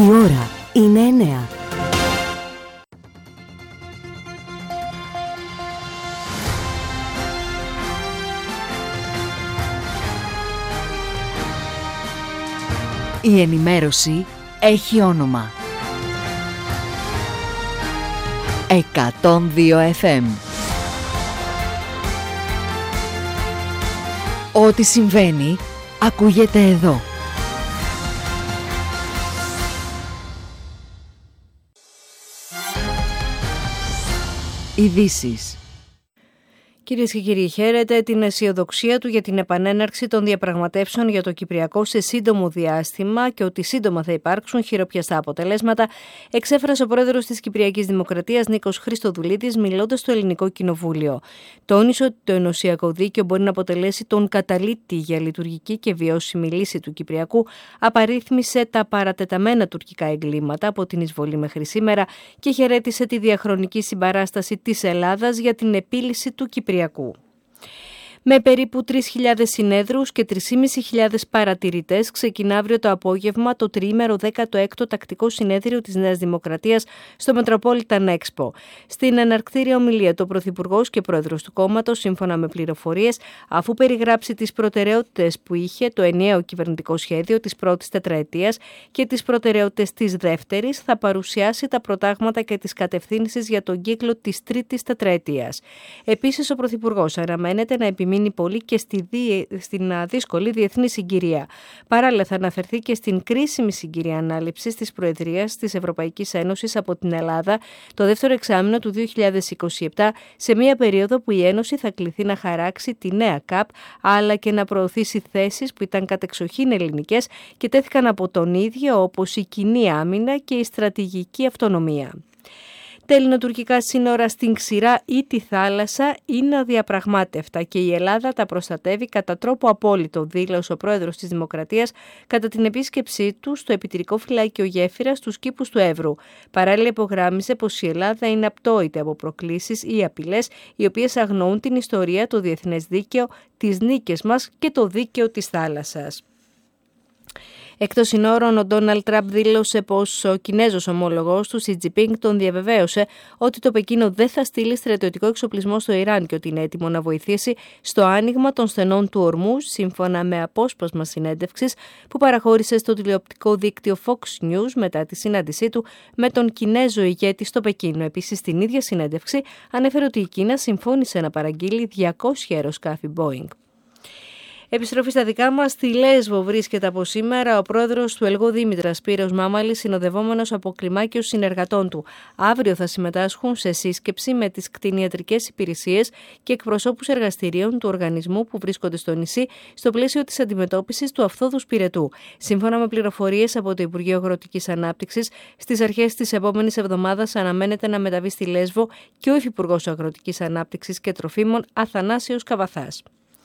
Η ώρα είναι 9. Η ενημέρωση έχει όνομα. 102 FM. Ό,τι συμβαίνει, ακούγεται εδώ. Ειδήσεις. Κυρίες και κύριοι, χαίρετε την αισιοδοξία του για την επανέναρξη των διαπραγματεύσεων για το Κυπριακό σε σύντομο διάστημα και ότι σύντομα θα υπάρξουν χειροπιαστά αποτελέσματα, εξέφρασε ο πρόεδρος της Κυπριακής Δημοκρατίας Νίκος Χριστοδουλίδης μιλώντας στο Ελληνικό Κοινοβούλιο. Τόνισε ότι το ενωσιακό δίκαιο μπορεί να αποτελέσει τον καταλήτη για λειτουργική και βιώσιμη λύση του Κυπριακού, απαρίθμησε τα παρατεταμένα τουρκικά εγκλήματα από την εισβολή μέχρι σήμερα και χαιρέτησε τη διαχρονική συμπαράσταση της Ελλάδας για την επίλυση του Κυπριακού. Με περίπου 3.000 συνέδρους και 3.500 παρατηρητές ξεκινά αύριο το απόγευμα το τριήμερο 16ο τακτικό συνέδριο της Νέας Δημοκρατίας στο Metropolitan Expo. Στην εναρκτήρια ομιλία του Πρωθυπουργός και Πρόεδρος του κόμματος, σύμφωνα με πληροφορίες, αφού περιγράψει τις προτεραιότητες που είχε το ενιαίο κυβερνητικό σχέδιο της πρώτης τετραετίας και τις προτεραιότητες της δεύτερης, θα παρουσιάσει τα προτάγματα και τις κατευθύνσεις για τον κύκλο της τρίτης τετραετίας. Επίσης, ο Πρωθυπουργός αναμένεται να επιμείνει πολύ και στην δύσκολη διεθνή συγκυρία. Παράλληλα, θα αναφερθεί και στην κρίσιμη συγκυρία ανάληψης της Προεδρίας της Ευρωπαϊκής Ένωσης από την Ελλάδα το δεύτερο εξάμηνο του 2027, σε μια περίοδο που η Ένωση θα κληθεί να χαράξει τη νέα ΚΑΠ, αλλά και να προωθήσει θέσεις που ήταν κατεξοχήν ελληνικές και τέθηκαν από τον ίδιο, όπως η κοινή άμυνα και η στρατηγική αυτονομία. Τα ελληνοτουρκικά σύνορα στην ξηρά ή τη θάλασσα είναι αδιαπραγμάτευτα και η Ελλάδα τα προστατεύει κατά τρόπο απόλυτο, δήλωσε ο πρόεδρος της Δημοκρατίας κατά την επίσκεψή του στο επιτηρικό φυλάκιο Γέφυρας στους κήπους του Εύρου. Παράλληλα, υπογράμμισε πως η Ελλάδα είναι απτόητη από προκλήσεις ή απειλές οι οποίες αγνοούν την ιστορία, το διεθνές δίκαιο, τις νίκες μας και το δίκαιο της θάλασσας. Εκτός συνόρων, ο Ντόναλντ Τραμπ δήλωσε πως ο Κινέζος ομόλογος του, Σι Τζινπίνγκ, τον διαβεβαίωσε ότι το Πεκίνο δεν θα στείλει στρατιωτικό εξοπλισμό στο Ιράν και ότι είναι έτοιμο να βοηθήσει στο άνοιγμα των στενών του ορμού, σύμφωνα με απόσπασμα συνέντευξης που παραχώρησε στο τηλεοπτικό δίκτυο Fox News μετά τη συνάντησή του με τον Κινέζο ηγέτη στο Πεκίνο. Επίσης, στην ίδια συνέντευξη ανέφερε ότι η Κίνα συμφώνησε να παραγγείλει 200 αεροσκάφη Boeing. Επιστροφή στα δικά μας, στη Λέσβο βρίσκεται από σήμερα ο πρόεδρος του ΕΛΓΟ Δήμητρας, Σπύρος Μάμαλης, συνοδευόμενος από κλιμάκιο συνεργατών του. Αύριο θα συμμετάσχουν σε σύσκεψη με τις κτηνιατρικές υπηρεσίες και εκπροσώπους εργαστηρίων του οργανισμού που βρίσκονται στο νησί, στο πλαίσιο της αντιμετώπισης του αφθόδους πυρετού. Σύμφωνα με πληροφορίες από το Υπουργείο Αγροτικής Ανάπτυξης, στις αρχές της επόμενης εβδομάδας αναμένεται να μεταβεί στη Λέσβο και ο Υφυπουργός Αγροτικής Ανάπτυξης και Τροφίμων Αθανάσιος Καβαθάς.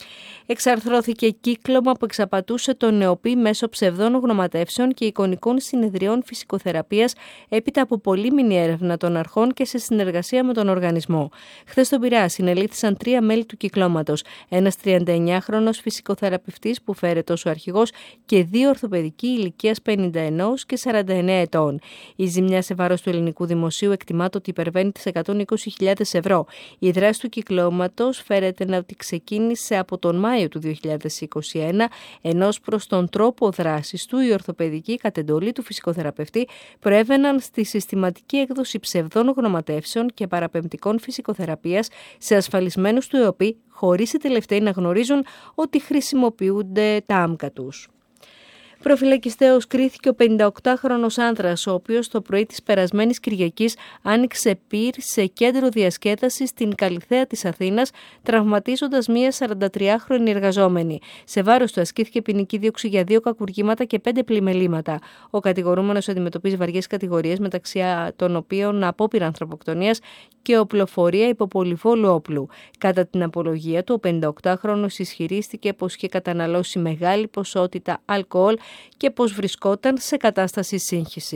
Εξαρθρώθηκε κύκλωμα που εξαπατούσε τον ΝΕΟΠΗ μέσω ψευδών γνωματεύσεων και εικονικών συνεδριών φυσικοθεραπείας έπειτα από πολύμηνη έρευνα των αρχών και σε συνεργασία με τον οργανισμό. Χθες στον Πειραιά συνελήφθησαν 3 μέλη του κυκλώματος, ένας 39χρονος φυσικοθεραπευτής που φέρεται ως ο αρχηγός και 2 ορθοπαιδικοί ηλικίας 51 και 49 ετών. Η ζημιά σε βάρος του ελληνικού δημοσίου εκτιμάται ότι υπερβαίνει τις 120.000 ευρώ. Η δράση του κυκλώματος φέρεται να ότι ξεκίνησε από τον Μάιο του 2021, ενώ προς τον τρόπο δράσης του οι ορθοπαιδικοί κατ' εντολή του φυσικοθεραπευτή προέβαιναν στη συστηματική έκδοση ψευδών γνωματεύσεων και παραπεμπτικών φυσικοθεραπείας σε ασφαλισμένους του ΕΟΠΗ, χωρίς οι τελευταίοι να γνωρίζουν ότι χρησιμοποιούνται τα άμκα τους. Προφυλακιστέως κρίθηκε ο 58χρονος άνδρας, ο οποίος το πρωί της περασμένης Κυριακής άνοιξε πυρ σε κέντρο διασκέδασης στην Καλιθέα της Αθήνας, τραυματίζοντας μία 43χρονη εργαζόμενη. Σε βάρος του ασκήθηκε ποινική δίωξη για 2 κακουργήματα και 5 πλημελήματα. Ο κατηγορούμενος αντιμετωπίζει βαριές κατηγορίες, μεταξύ των οποίων απόπειρα ανθρωποκτονίας και οπλοφορία υποπολιβόλου όπλου. Κατά την απολογία του, ο 58χρονος ισχυρίστηκε πως είχε καταναλώσει μεγάλη ποσότητα αλκοόλ και πως βρισκόταν σε κατάσταση σύγχυσης.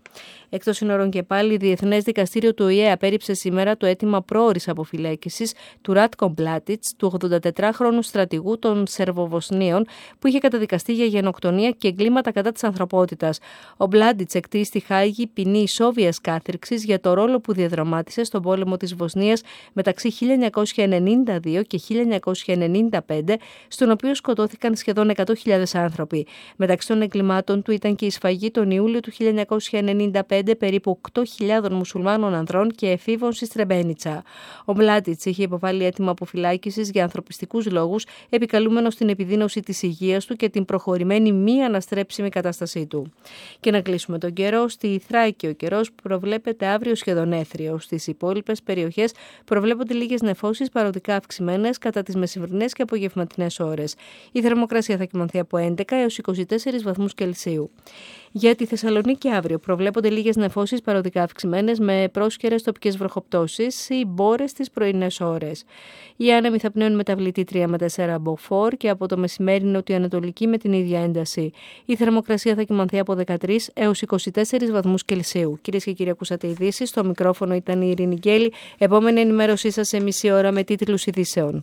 Εκτός σύνορων και πάλι, η Διεθνές Δικαστήριο του ΟΗΕ απέρριψε σήμερα το αίτημα πρόωρης αποφυλάκησης του Ράτκο Μλάντιτς, του 84χρονου στρατηγού των Σερβοβοσνίων, που είχε καταδικαστεί για γενοκτονία και εγκλήματα κατά της ανθρωπότητας. Ο Μλάντιτς εκτεί στη Χάγη ποινή ισόβιας κάθριξης για το ρόλο που διαδραμάτισε στον πόλεμο της Βοσνίας μεταξύ 1992 και 1995, στον οποίο σκοτώθηκαν σχεδόν 100.000 άνθρωποι. Μεταξύ των εγκλημάτων του ήταν και η σφαγή τον Ιούλιο του 1995 περίπου 8.000 μουσουλμάνων ανδρών και εφήβων στη Στρεμπένιτσα. Ο Μλάντιτς είχε υποβάλει αίτημα αποφυλάκησης για ανθρωπιστικούς λόγους, επικαλούμενος την επιδείνωση της υγείας του και την προχωρημένη μη αναστρέψιμη κατάστασή του. Και να κλείσουμε τον καιρό. Στη Θράκη ο καιρός προβλέπεται αύριο σχεδόν έθριος. Στις υπόλοιπες περιοχές προβλέπονται λίγες νεφώσεις παροδικά αυξημένες κατά τις μεσημβρινές και απογευματινές ώρες. Η θερμοκρασία θα κυμανθεί από 11 έως 24 βαθμούς Κελσίου. Για τη Θεσσαλονίκη αύριο προβλέπονται λίγες νεφώσεις παροδικά αυξημένες με πρόσχερες τοπικές βροχοπτώσεις ή μπόρες στις πρωινές ώρες. Οι άνεμοι θα πνέουν μεταβλητή 3 με 4 μποφόρ και από το μεσημέρι νοτιοανατολική με την ίδια ένταση. Η θερμοκρασία θα κυμανθεί από 13 έως 24 βαθμούς Κελσίου. Κυρίες και κύριοι, ακούσατε ειδήσεις. Στο μικρόφωνο ήταν η Ειρήνη Γκέλη. Επόμενη ενημέρωσή σας σε μισή ώρα με τίτλους ειδήσεων.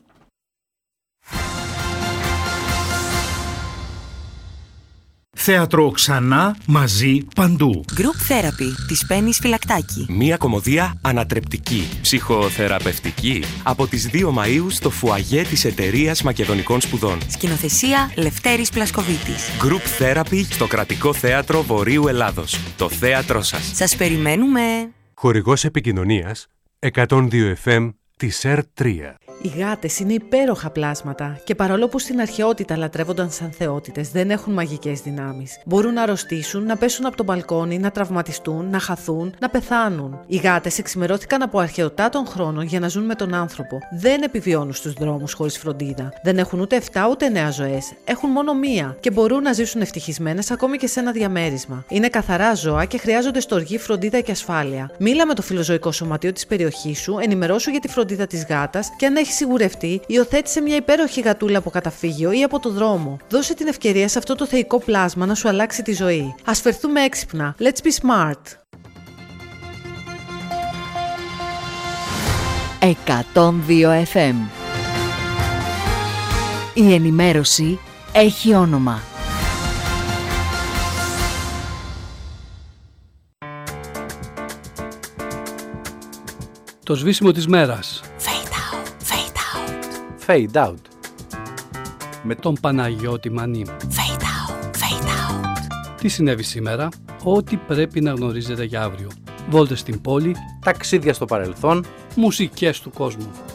Θέατρο ξανά, μαζί, παντού. Group Therapy της Πέννης Φυλακτάκη. Μία κωμωδία ανατρεπτική, ψυχοθεραπευτική. Από τις 2 Μαΐου στο φουαγέ της Εταιρείας Μακεδονικών Σπουδών. Σκηνοθεσία Λευτέρης Πλασκοβίτης. Group Therapy στο Κρατικό Θέατρο Βορείου Ελλάδος. Το θέατρό σας. Σας περιμένουμε! Χορηγός επικοινωνίας 102 FM της ΕΡΤ3. Οι γάτες είναι υπέροχα πλάσματα και παρόλο που στην αρχαιότητα λατρεύονταν σαν θεότητες, δεν έχουν μαγικές δυνάμεις. Μπορούν να αρρωστήσουν, να πέσουν από το μπαλκόνι, να τραυματιστούν, να χαθούν, να πεθάνουν. Οι γάτες εξημερώθηκαν από αρχαιοτά των χρόνων για να ζουν με τον άνθρωπο. Δεν επιβιώνουν στους δρόμους χωρίς φροντίδα. Δεν έχουν ούτε 7 ούτε 9 ζωές. Έχουν μόνο μία και μπορούν να ζήσουν ευτυχισμένες ακόμη και σε ένα διαμέρισμα. Είναι καθαρά ζώα και χρειάζονται στοργή, φροντίδα και ασφάλεια. Μίλα με το φιλοζωικό σωματείο της περιοχής σου, ενημερώσου για τη φροντίδα της γάτας και αν έχει σιγουρευτεί, υιοθέτησε μια υπέροχη γατούλα από καταφύγιο ή από το δρόμο. Δώσε την ευκαιρία σε αυτό το θεϊκό πλάσμα να σου αλλάξει τη ζωή. Ας φερθούμε έξυπνα. Let's be smart. 102 FM. Η ενημέρωση έχει όνομα. Το σβήσιμο της μέρας. Fade out. Με τον Παναγιώτη Μανή. Fade out. Τι συνέβη σήμερα? Ό,τι πρέπει να γνωρίζετε για αύριο. Βόλτες στην πόλη. Ταξίδια στο παρελθόν. Μουσικές του κόσμου.